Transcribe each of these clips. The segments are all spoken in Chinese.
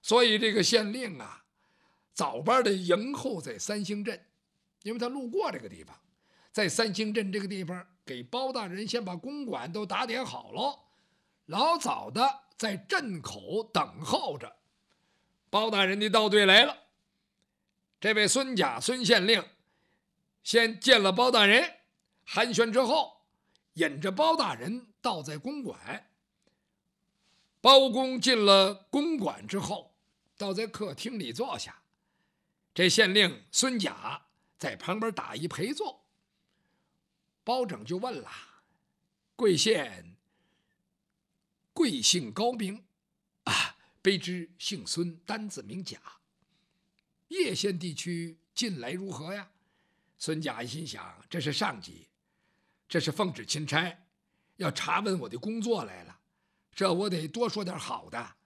所以这个县令啊，早班的迎候在三星镇，因为他路过这个地方，在三星镇这个地方给包大人先把公馆都打点好了，老早的在镇口等候着。包大人的到队来了，这位孙甲孙县令先见了包大人，寒暄之后，引着包大人到在公馆。包公进了公馆之后，倒在客厅里坐下，这县令孙甲在旁边打一陪坐。包拯就问了：贵县贵姓高名啊？卑职姓孙，单字名甲。叶县地区近来如何呀？孙甲一心想，这是上级，这是奉旨钦差，要查问我的工作来了，这我得多说点好的。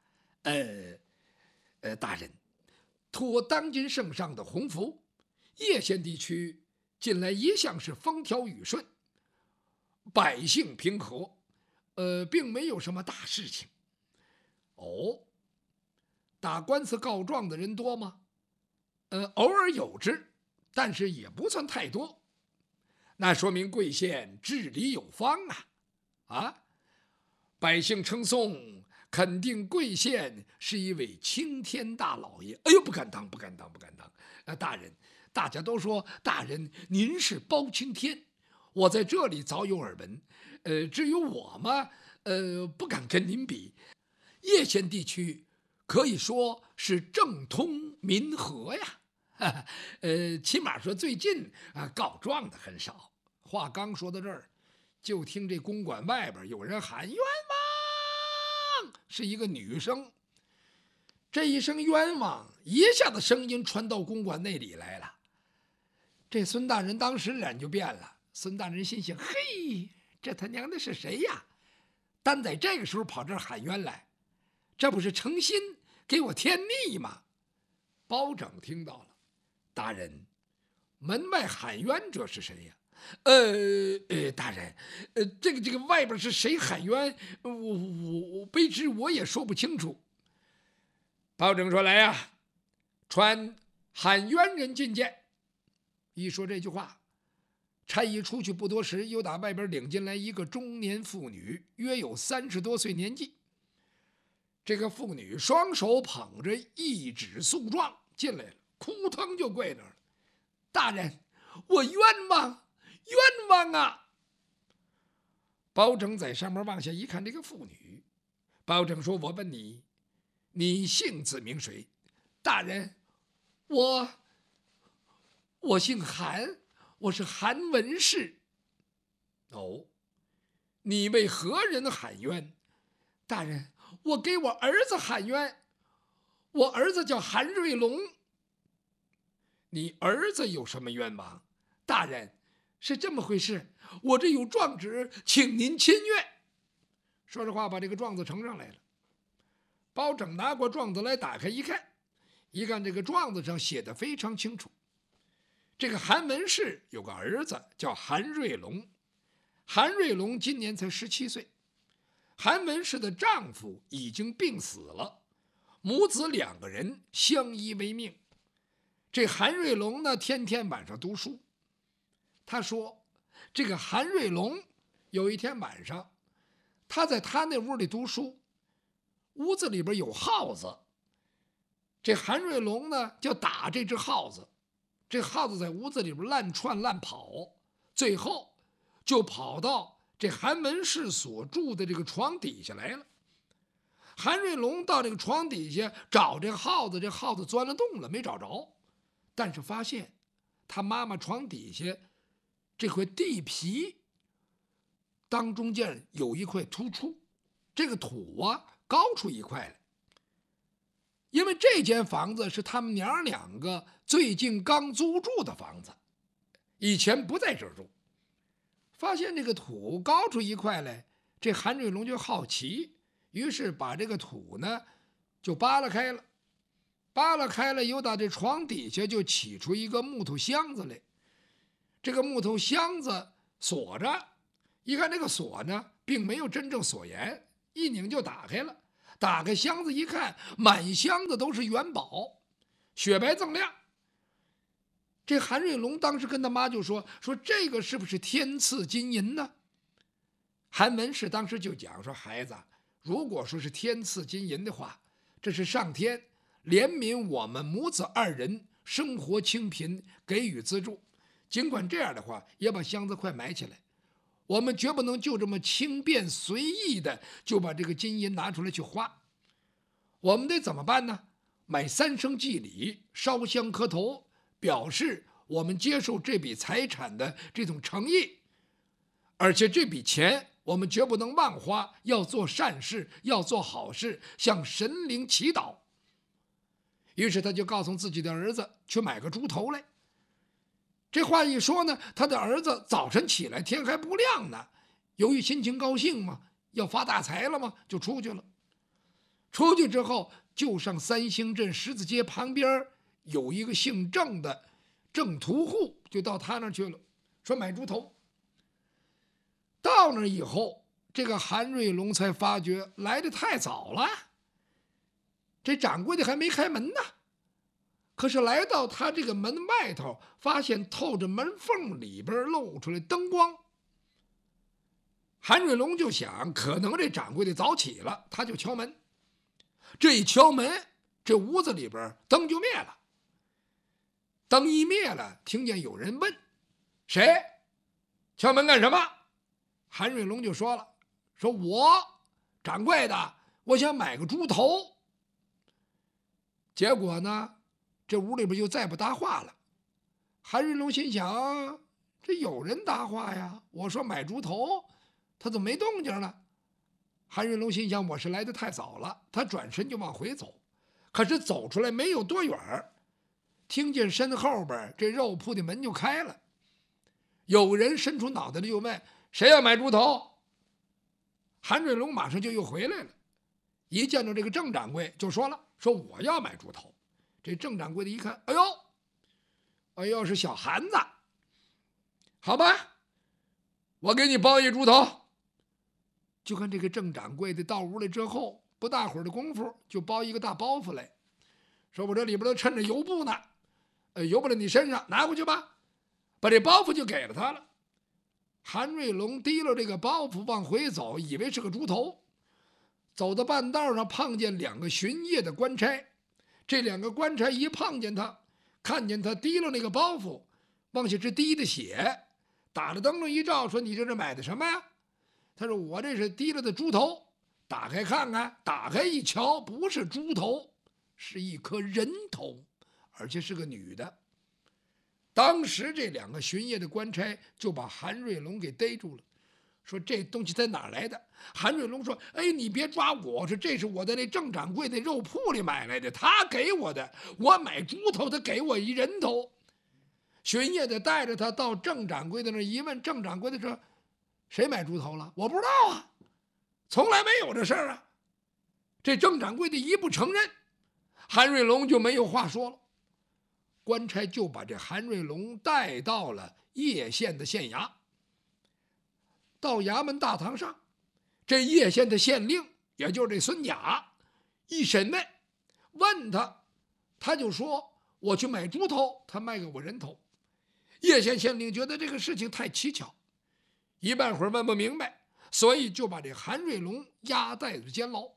大人，托当今圣上的洪福，叶县地区近来一向是风调雨顺，百姓平和，并没有什么大事情。哦，打官司告状的人多吗？偶尔有之，但是也不算太多。那说明贵县治理有方啊！百姓称颂，肯定贵县是一位青天大老爷。哎呦，不敢当，不敢当，不敢当！大人，大家都说大人您是包青天，我在这里早有耳闻。至于我嘛，不敢跟您比。叶县地区可以说是政通民和呀。起码说最近告状的很少。话刚说到这儿，就听这公馆外边有人喊冤枉，是一个女生。这一声冤枉，一下子声音传到公馆内里来了。这孙大人当时脸就变了。孙大人心想：嘿，这他娘的是谁呀？单在这个时候跑这儿喊冤来，这不是诚心给我添腻吗？包拯听到了，大人，门外喊冤者是谁呀？大人，这个外边是谁喊冤？我卑职我也说不清楚。包拯说：来呀，传喊冤人觐见。一说这句话，差役出去不多时，又打外边领进来一个中年妇女，约有30多岁年纪。这个妇女双手捧着一纸诉状进来了，扑腾就跪那儿了。大人，我冤枉，冤枉啊！包拯在上面往下一看，这个妇女。包拯说：我问你，你姓字名谁？大人，我姓韩，我是韩文士。哦，你为何人喊冤？大人，我给我儿子喊冤，我儿子叫韩瑞龙。你儿子有什么冤枉？大人，是这么回事，我这有状纸，请您亲阅。说着话，把这个状子呈上来了。包拯拿过状子来，打开一看，这个状子上写的非常清楚。这个韩文士有个儿子叫韩瑞龙，韩瑞龙今年才17岁。韩文士的丈夫已经病死了，母子2个人相依为命。这韩瑞龙呢，天天晚上读书。他说，这个韩瑞龙有一天晚上，他在他那屋里读书，屋子里边有耗子。这韩瑞龙呢，就打这只耗子，这耗子在屋子里边乱窜乱跑，最后就跑到这韩文士所住的这个床底下来了。韩瑞龙到这个床底下找这耗子，这耗子钻了洞了，没找着，但是发现他妈妈床底下这块地皮当中间有一块突出，这个土高出一块来。因为这间房子是他们娘2个最近刚租住的房子，以前不在这儿住。发现这个土高出一块来，这韩瑞龙就好奇，于是把这个土呢就扒拉开了。扒拉开了，又到这床底下就起出一个木头箱子来。这个木头箱子锁着，一看这个锁呢并没有真正锁严，一拧就打开了。 打开箱子一看，满箱子都是元宝，雪白锃亮。这韩瑞龙当时跟他妈就说这个是不是天赐金银呢？韩文氏当时就讲说，孩子，如果说是天赐金银的话，这是上天怜悯我们母子二人生活清贫，给予资助。尽管这样的话，也把箱子快埋起来。我们绝不能就这么轻便随意的就把这个金银拿出来去花。我们得怎么办呢？买3声祭礼，烧香磕头，表示我们接受这笔财产的这种诚意。而且这笔钱我们绝不能忘花，要做善事，要做好事，向神灵祈祷。于是他就告诉自己的儿子去买个猪头来。这话一说呢，他的儿子早晨起来天还不亮呢，由于心情高兴嘛，要发大财了嘛，就出去了。出去之后就上三星镇十字街旁边有一个姓郑的郑屠户，就到他那儿去了，说买猪头。到那以后，这个韩瑞龙才发觉来得太早了，这掌柜的还没开门呢。可是来到他这个门外头，发现透着门缝里边露出来灯光。韩瑞龙就想，可能这掌柜的早起了，他就敲门。这一敲门，这屋子里边灯就灭了。灯一灭了，听见有人问：“谁？敲门干什么？”韩瑞龙就说了：“说我掌柜的，我想买个猪头。”结果呢，这屋里边就再不搭话了。韩瑞龙心想，这有人搭话呀，我说买猪头，他怎么没动静了？韩瑞龙心想，我是来得太早了。他转身就往回走，可是走出来没有多远，听见身后边这肉铺的门就开了，有人伸出脑袋就问：“谁要买猪头？”韩瑞龙马上就又回来了，一见到这个郑掌柜就说了：“说我要买猪头。”这郑掌柜的一看，哎呦，是小韩子，好吧，我给你包一猪头。就看这个郑掌柜的到屋来之后，不大会儿的功夫就包一个大包袱来，说我这里边都趁着油布呢，油不到你身上，拿回去吧。把这包袱就给了他了。韩瑞龙提了这个包袱往回走，以为是个猪头。走到半道上，碰见2个巡夜的官差。这2个官差一碰见他，看见他提了那个包袱，往下直滴的血，打了灯笼一照，说：“你这是买的什么呀？”他说：“我这是提了的猪头。”打开看看，打开一瞧，不是猪头，是一颗人头，而且是个女的。当时这2个巡夜的官差就把韩瑞龙给逮住了，说：“这东西在哪儿来的？”韩瑞龙说：“哎，你别抓我，说这是我在那郑掌柜的肉铺里买来的，他给我的。我买猪头，他给我一人头。”巡夜的带着他到郑掌柜的那一问，郑掌柜的说：“谁买猪头了？我不知道啊，从来没有这事儿啊。”这郑掌柜的一不承认，韩瑞龙就没有话说了。官差就把这韩瑞龙带到了叶县的县衙。到衙门大堂上，这叶县的县令，也就是这孙甲，一审问他，他就说：“我去买猪头，他卖给我人头。”叶县县令觉得这个事情太蹊跷，一半会儿问不明白，所以就把这韩瑞龙押在了监牢。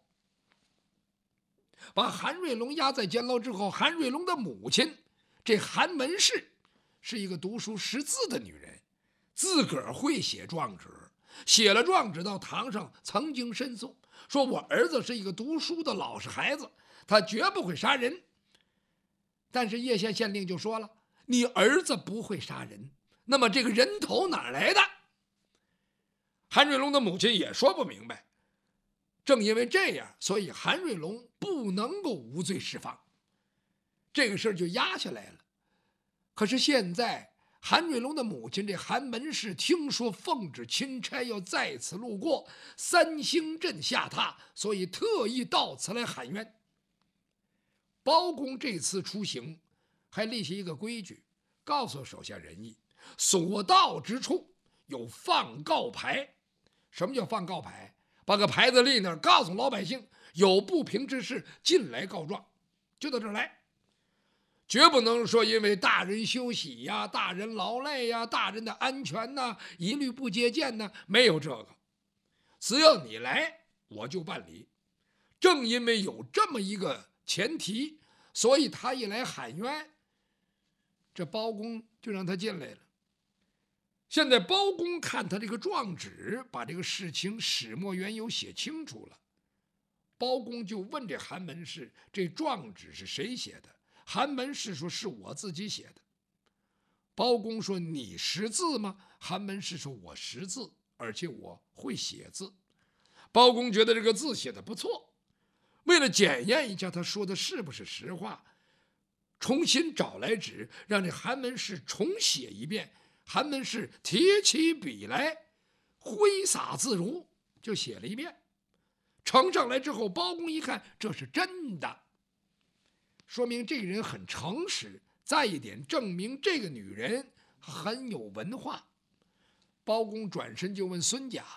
把韩瑞龙押在监牢之后，韩瑞龙的母亲这韩文氏是一个读书识字的女人，自个儿会写状纸，写了状纸到堂上曾经申诉，说我儿子是一个读书的老实孩子，他绝不会杀人。但是叶县县令就说了：“你儿子不会杀人，那么这个人头哪儿来的？”韩瑞龙的母亲也说不明白。正因为这样，所以韩瑞龙不能够无罪释放，这个事儿就压下来了。可是现在韩瑞龙的母亲这韩文氏听说奉旨钦差要在此路过，三星镇下榻，所以特意到此来喊冤。包公这次出行还立下一个规矩，告诉手下人役，所到之处有放告牌。什么叫放告牌？把个牌子立那儿，告诉老百姓， 有不平之事进来告状，就到这儿来，绝不能说因为大人休息呀、大人劳累呀、大人的安全呐，一律不接见呢，没有这个。只要你来，我就办理。正因为有这么一个前提，所以他一来喊冤，这包公就让他进来了。现在包公看他这个状纸，把这个事情始末缘由写清楚了。包公就问这韩门士，这状纸是谁写的？韩门士说是我自己写的。包公说你识字吗？韩门士说我识字，而且我会写字。包公觉得这个字写的不错，为了检验一下他说的是不是实话，重新找来纸，让这韩门士重写一遍。韩门士提起笔来，挥洒自如，就写了一遍。呈上来之后，包公一看，这是真的，说明这个人很诚实。再一点，证明这个女人很有文化。包公转身就问孙家：“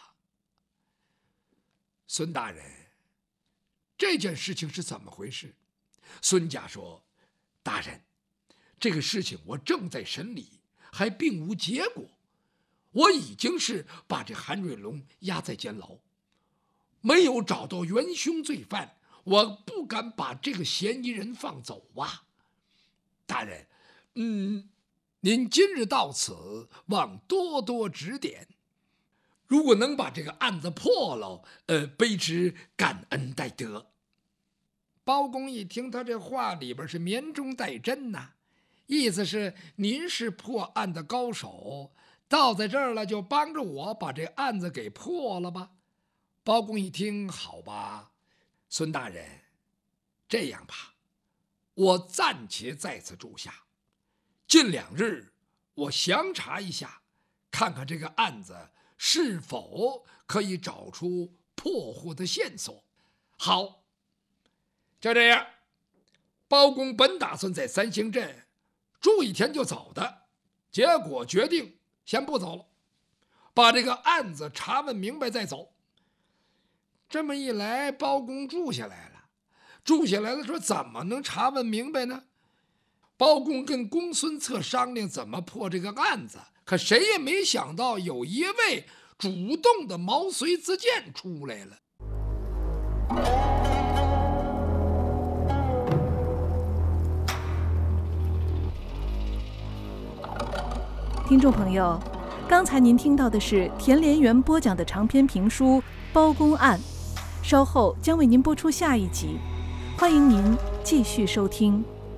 孙大人，这件事情是怎么回事？”孙家说：“大人，这个事情我正在审理，还并无结果。我已经是把这韩瑞龙押在监牢，没有找到元凶罪犯，我不敢把这个嫌疑人放走啊。大人，您今日到此，望多多指点。如果能把这个案子破了，卑职感恩戴德。”包公一听他这话里边是绵中带针呐，意思是您是破案的高手，到在这儿了就帮着我把这案子给破了吧。包公一听，好吧，孙大人，这样吧，我暂且在此住下，近2日我详查一下，看看这个案子是否可以找出破获的线索。好，就这样。包公本打算在三星镇住1天就走的，结果决定先不走了，把这个案子查问明白再走。这么一来，包公住下来了。说怎么能查问明白呢？包公跟公孙策商量怎么破这个案子，可谁也没想到有一位主动的毛遂自荐出来了。 听众朋友，刚才您听到的是田连元播讲的长篇评书《包公案》，稍后将为您播出下一集，欢迎您继续收听。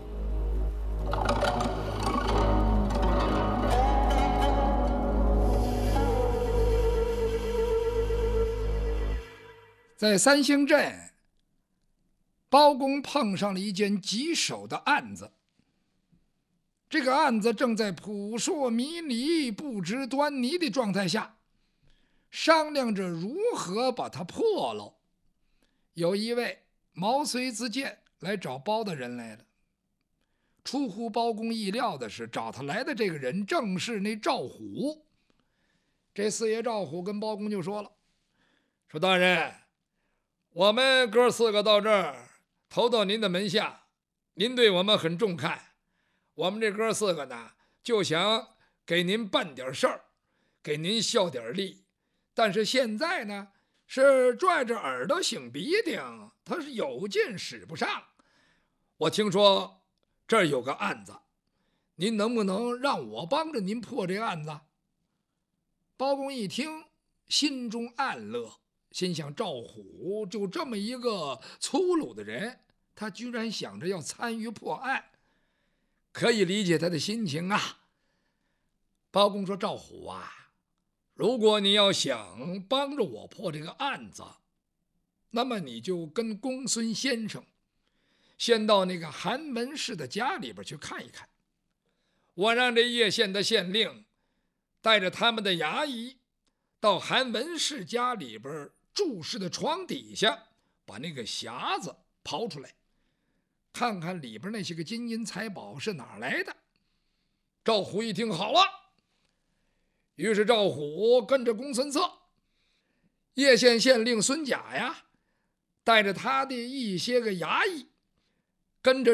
在三星镇，包公碰上了一件棘手的案子。这个案子正在扑朔迷离、不知端倪的状态下，商量着如何把它破了。有一位毛遂自荐来找包大人来了。出乎包公意料的是，找他来的这个人正是那赵虎。这四爷赵虎跟包公就说了：“说大人，我们哥4个到这儿投到您的门下，您对我们很重看。我们这哥4个呢，就想给您办点事儿，给您效点力。但是现在呢，是拽着耳朵擤鼻涕，他是有劲使不上。我听说这儿有个案子，您能不能让我帮着您破这个案子？”包公一听，心中暗乐，心想赵虎就这么一个粗鲁的人，他居然想着要参与破案，可以理解他的心情啊。包公说：“赵虎啊，如果你要想帮着我破这个案子，那么你就跟公孙先生先到那个韩门氏的家里边去看一看。我让这叶县的县令带着他们的衙役到韩文氏家里边住室的床底下，把那个匣子刨出来，看看里边那些个金银财宝是哪儿来的。”赵虎一听，好了，于是赵虎跟着公孙策、叶县县令孙甲呀， 带着他的一些个衙役，跟着